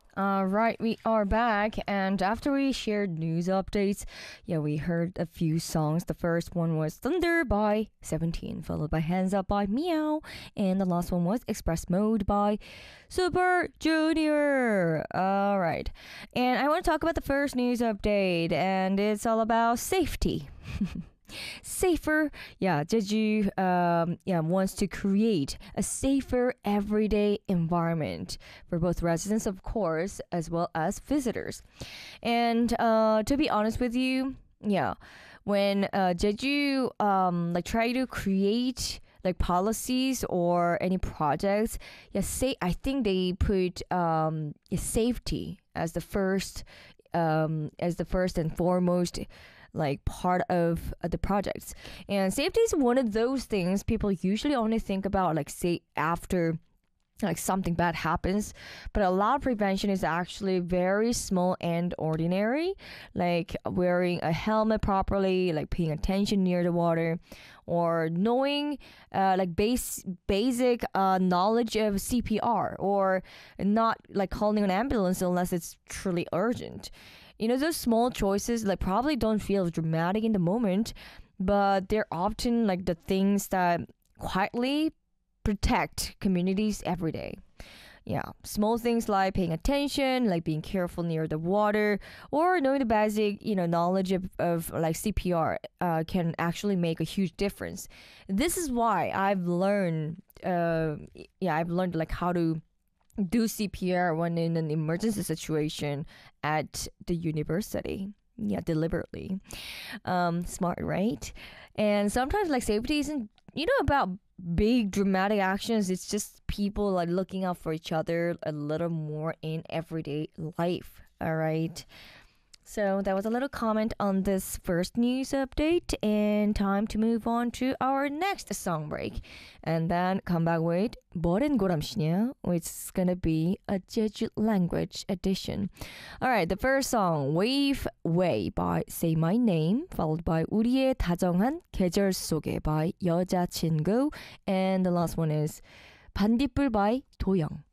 All right, we are back, and after we shared news updates, yeah, we heard a few songs. The first one was Thunder by 17, followed by Hands Up by Meow, and the last one was Express Mode by Super Junior. All right, and I want to talk about the first news update, and it's all about safety. Safer, yeah, Jeju wants to create a safer everyday environment for both residents, of course, as well as visitors. And to be honest with you, yeah, when Jeju like try to create like policies or any projects, yeah, say I think they put safety as the first and foremost like part of the projects. And safety is one of those things people usually only think about like say after like something bad happens, but a lot of prevention is actually very small and ordinary, like wearing a helmet properly, like paying attention near the water, or knowing like basic knowledge of CPR, or not like calling an ambulance unless it's truly urgent. You know, those small choices like probably don't feel dramatic in the moment, but they're often like the things that quietly protect communities every day. Yeah, small things like paying attention, like being careful near the water, or knowing the basic, knowledge of like CPR can actually make a huge difference. This is why I've learned like how to do CPR when in an emergency situation at the university. Yeah, deliberately. Smart, right? And sometimes like safety isn't about big dramatic actions. It's just people like looking out for each other a little more in everyday life. All right. So that was a little comment on this first news update, and time to move on to our next song break, and then come back with Boren Goramshnya, which is gonna be a Jeju language edition. All right, the first song, Wave Way by Say My Name, followed by 우리의 다정한 계절 속에 by 여자친구, and the last one is 반딧불 by 도영.